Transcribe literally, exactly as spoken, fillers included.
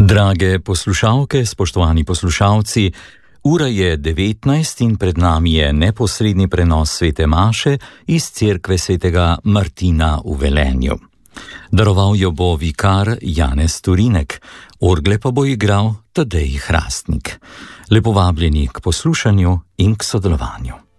Drage poslušalke, spoštovani poslušalci, ura je devetnajst in pred nami je neposredni prenos svete maše iz cerkve svetega Martina v Velenju. Daroval jo bo vikar Janez Turinek, orgle pa bo igral Tadej Hrastnik. Lepo vabljeni k poslušanju in k sodelovanju.